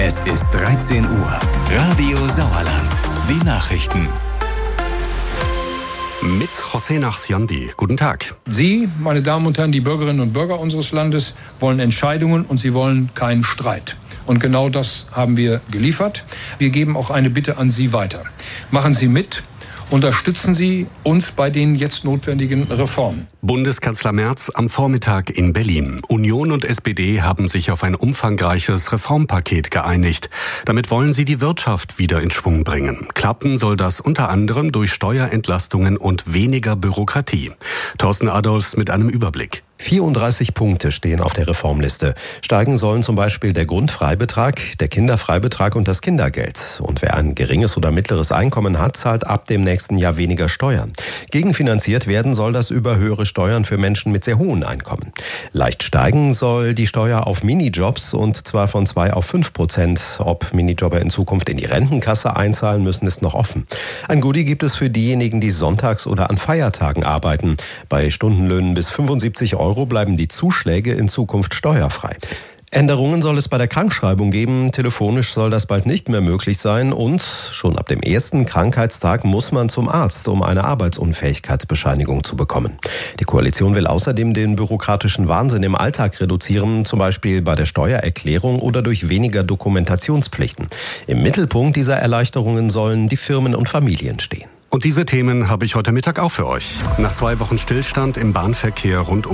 Es ist 13 Uhr. Radio Sauerland. Die Nachrichten. Mit José Nachsiandi. Guten Tag. Sie, meine Damen und Herren, die Bürgerinnen und Bürger unseres Landes, wollen Entscheidungen und sie wollen keinen Streit. Und genau das haben wir geliefert. Wir geben auch eine Bitte an Sie weiter. Machen Sie mit. Unterstützen Sie uns bei den jetzt notwendigen Reformen. Bundeskanzler Merz am Vormittag in Berlin. Union und SPD haben sich auf ein umfangreiches Reformpaket geeinigt. Damit wollen sie die Wirtschaft wieder in Schwung bringen. Klappen soll das unter anderem durch Steuerentlastungen und weniger Bürokratie. Thorsten Adolfs mit einem Überblick. 34 Punkte stehen auf der Reformliste. Steigen sollen zum Beispiel der Grundfreibetrag, der Kinderfreibetrag und das Kindergeld. Und wer ein geringes oder mittleres Einkommen hat, zahlt ab dem nächsten Jahr weniger Steuern. Gegenfinanziert werden soll das über höhere Steuern für Menschen mit sehr hohen Einkommen. Leicht steigen soll die Steuer auf Minijobs und zwar von 2 auf 5%. Ob Minijobber in Zukunft in die Rentenkasse einzahlen müssen, ist noch offen. Ein Goodie gibt es für diejenigen, die sonntags oder an Feiertagen arbeiten. Bei Stundenlöhnen bis 75 € bleiben die Zuschläge in Zukunft steuerfrei. Änderungen soll es bei der Krankschreibung geben. Telefonisch soll das bald nicht mehr möglich sein. Und schon ab dem ersten Krankheitstag muss man zum Arzt, um eine Arbeitsunfähigkeitsbescheinigung zu bekommen. Die Koalition will außerdem den bürokratischen Wahnsinn im Alltag reduzieren, zum Beispiel bei der Steuererklärung oder durch weniger Dokumentationspflichten. Im Mittelpunkt dieser Erleichterungen sollen die Firmen und Familien stehen. Und diese Themen habe ich heute Mittag auch für euch. Nach 2 Wochen Stillstand im Bahnverkehr rund um